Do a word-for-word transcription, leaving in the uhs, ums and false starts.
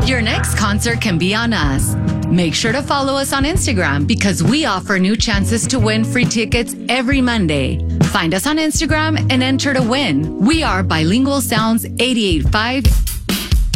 Your next concert can be on us. Make sure to follow us on Instagram because we offer new chances to win free tickets every Monday. Find us on Instagram and enter to win. We are Bilingual Sounds eighty-eight point five